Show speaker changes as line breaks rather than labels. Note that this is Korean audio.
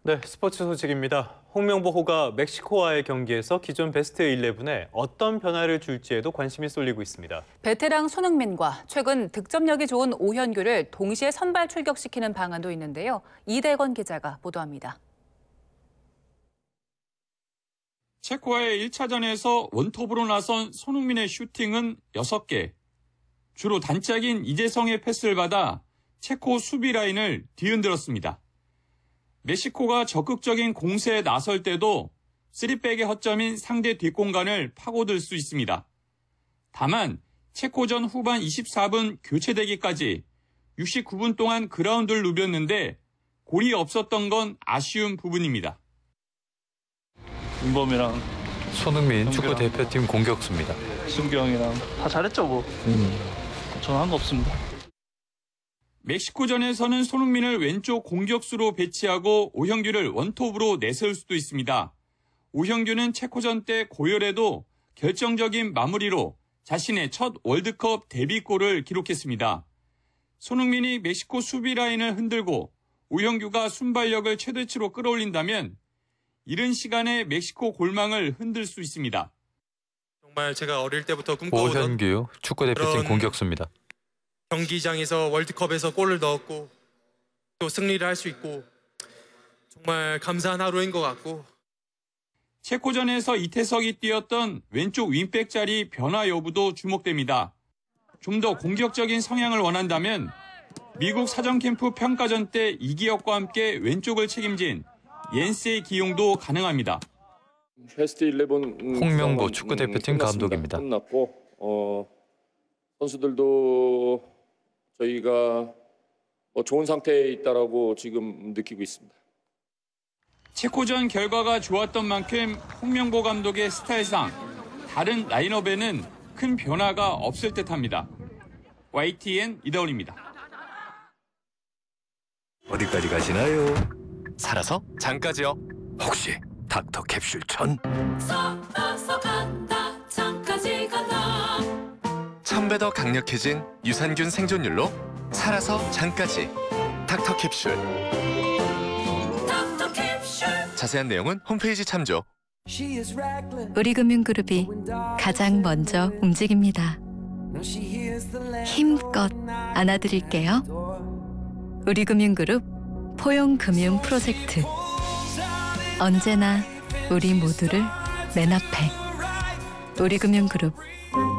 네, 스포츠 소식입니다. 홍명보호가 멕시코와의 경기에서 기존 베스트 11에 어떤 변화를 줄지에도 관심이 쏠리고 있습니다.
베테랑 손흥민과 최근 득점력이 좋은 오현규를 동시에 선발 출격시키는 방안도 있는데요. 이대건 기자가 보도합니다.
체코와의 1차전에서 원톱으로 나선 손흥민의 슈팅은 6개. 주로 단짝인 이재성의 패스를 받아 체코 수비 라인을 뒤흔들었습니다. 멕시코가 적극적인 공세에 나설 때도 3백의 허점인 상대 뒷공간을 파고들 수 있습니다. 다만 체코전 후반 24분 교체되기까지 69분 동안 그라운드를 누볐는데 골이 없었던 건 아쉬운 부분입니다.
윤범이랑
손흥민 축구 대표팀 공격수입니다.
승경이랑 다 잘했죠 뭐. 저는 한 거 없습니다.
멕시코전에서는 손흥민을 왼쪽 공격수로 배치하고 오형규를 원톱으로 내세울 수도 있습니다. 오형규는 체코전 때 고열에도 결정적인 마무리로 자신의 첫 월드컵 데뷔골을 기록했습니다. 손흥민이 멕시코 수비 라인을 흔들고 오형규가 순발력을 최대치로 끌어올린다면 이른 시간에 멕시코 골망을 흔들 수 있습니다.
정말 제가 어릴 때부터 꿈꿔오던
오현규 축구 대표팀 공격수입니다.
경기장에서 월드컵에서 골을 넣었고 또 승리를 할 수 있고 정말 감사한 하루인 것 같고.
체코전에서 이태석이 뛰었던 왼쪽 윙백 자리 변화 여부도 주목됩니다. 좀 더 공격적인 성향을 원한다면 미국 사전 캠프 평가전 때 이기혁과 함께 왼쪽을 책임진 옌스의 기용도 가능합니다.
베스트 11
홍명보 축구 대표팀 감독입니다.
끝났고 선수들도 저희가 좋은 상태에 있다라고 지금 느끼고 있습니다.
체코전 결과가 좋았던 만큼 홍명보 감독의 스타일상 다른 라인업에는 큰 변화가 없을 듯합니다. YTN 이다운입니다.
어디까지 가시나요?
살아서 장까지요.
혹시 닥터 캡슐 천?
살아서 간다 장까지 간다.
1000배 더 강력해진 유산균 생존율로 살아서 장까지. 닥터 캡슐.
닥터 캡슐.
자세한 내용은 홈페이지 참조.
우리금융그룹이 가장 먼저 움직입니다. 힘껏 안아드릴게요. 우리금융그룹 포용금융 프로젝트. 언제나 우리 모두를 맨 앞에. 우리금융그룹.